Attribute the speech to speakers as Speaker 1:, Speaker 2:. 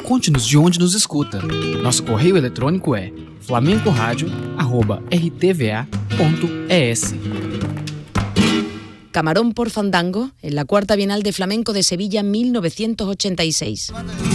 Speaker 1: Conte-nos de onde nos escuta. Nosso correio eletrônico é flamencoradio@rtva.es.
Speaker 2: Camarón por Fandango, en la Cuarta Bienal de Flamenco de Sevilla 1986.